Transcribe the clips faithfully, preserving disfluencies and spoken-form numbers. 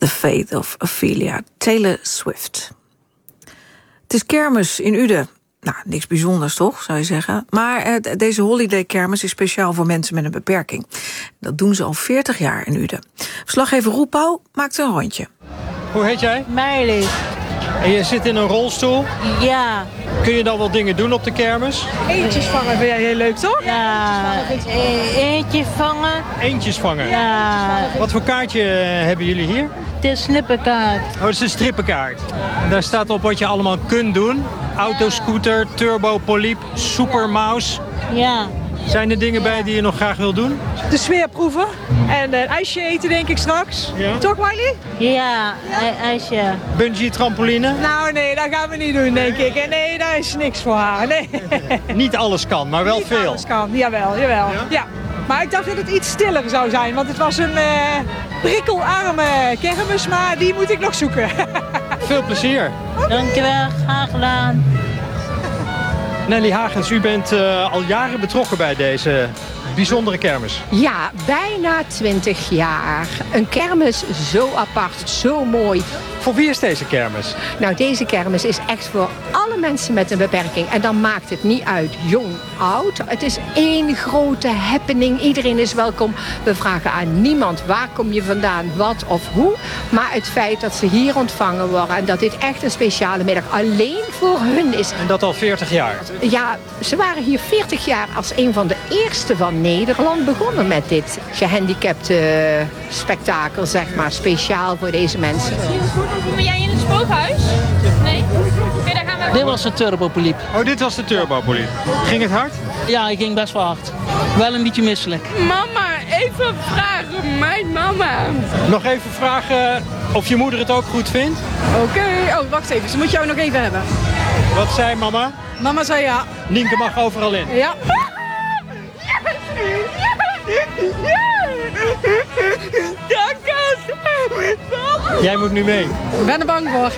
The Fate of Ophelia, Taylor Swift. Het is kermis in Uden. Nou, niks bijzonders toch, zou je zeggen. Maar eh, deze holidaykermis is speciaal voor mensen met een beperking. Dat doen ze al veertig jaar in Uden. Verslaggever Roel Pauw maakt een rondje. Hoe heet jij? Meili. En je zit in een rolstoel. Ja. Kun je dan wel dingen doen op de kermis? Eentjes vangen vind jij heel leuk, toch? Ja. E- eentje vangen. Eentjes vangen? Ja. Wat voor kaartje eh, hebben jullie hier? Het is snippenkaart. Oh, het is een strippenkaart. En daar staat op wat je allemaal kunt doen. Autoscooter, turbo poliep, supermouse. Ja. Zijn er dingen bij die je nog graag wil doen? De sfeer proeven. En een ijsje eten denk ik straks. Ja. Toch, Miley? Ja, ij- ijsje. Bungee trampoline? Nou nee, dat gaan we niet doen denk ik. En nee, daar is niks voor haar. Nee. Niet alles kan, maar wel Niet veel. alles kan. Jawel, jawel. Ja? Ja? Maar ik dacht dat het iets stiller zou zijn. Want het was een uh, prikkelarme kermis, maar die moet ik nog zoeken. Veel plezier. Dankjewel, graag gedaan. Nelly Hagens, u bent uh, al jaren betrokken bij deze bijzondere kermis. Ja, bijna twintig jaar. Een kermis zo apart, zo mooi. Voor wie is deze kermis? Nou, deze kermis is echt voor alle mensen met een beperking. En dan maakt het niet uit, jong, oud. Het is één grote happening. Iedereen is welkom. We vragen aan niemand waar kom je vandaan, wat of hoe. Maar het feit dat ze hier ontvangen worden en dat dit echt een speciale middag alleen voor hun is. En dat al veertig jaar? Ja, ze waren hier veertig jaar als een van de eerste van Nederland begonnen met dit gehandicapte spektakel, zeg maar, speciaal voor deze mensen. Ben jij in het spookhuis? Nee? Oké, daar gaan we. Dit was de turbopoliep. Oh, dit was de turbopoliep. Ging het hard? Ja, ik ging best wel hard. Wel een beetje misselijk. Mama, even vragen. Mijn mama. Nog even vragen of je moeder het ook goed vindt? Oké, okay. Oh, wacht even. Ze moet jou nog even hebben. Wat zei mama? Mama zei ja. Nienke mag overal in. Ja. Jij moet nu mee. Ik ben er bang voor.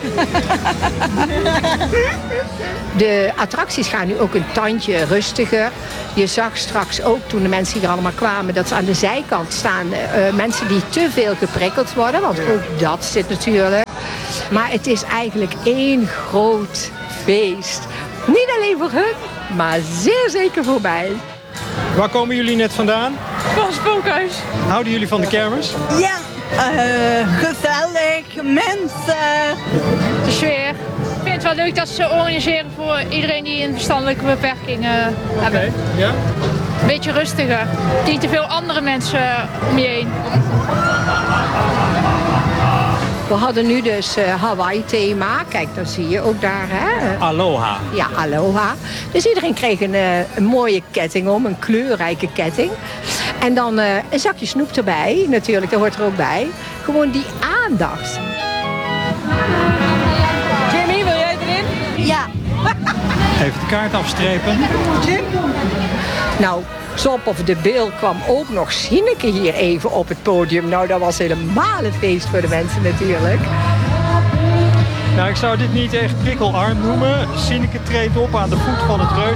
De attracties gaan nu ook een tandje rustiger. Je zag straks ook toen de mensen hier allemaal kwamen dat ze aan de zijkant staan uh, mensen die te veel geprikkeld worden. Want ook dat zit natuurlijk. Maar het is eigenlijk één groot feest. Niet alleen voor hun, maar zeer zeker voor mij. Waar komen jullie net vandaan? Van het spookhuis. Houden jullie van de kermis? Ja, uh, gezellig, mensen. De sfeer. Ik vind het wel leuk dat ze organiseren voor iedereen die een verstandelijke beperking uh, hebben. Okay. Ja? Een beetje rustiger. Niet te veel andere mensen om je heen. We hadden nu dus uh, Hawaii-thema. Kijk, dat zie je ook daar, hè? Aloha. Ja, aloha. Dus iedereen kreeg een, uh, een mooie ketting om, een kleurrijke ketting. En dan uh, een zakje snoep erbij, natuurlijk, dat hoort er ook bij. Gewoon die aandacht. Jimmy, wil jij erin? Ja. Even de kaart afstrepen. Jim? Nou, Zop of de Bil kwam ook nog Sineke hier even op het podium. Nou, dat was helemaal een feest voor de mensen natuurlijk. Nou, ik zou dit niet echt prikkelarm noemen. Sineke treedt op aan de voet van het reus.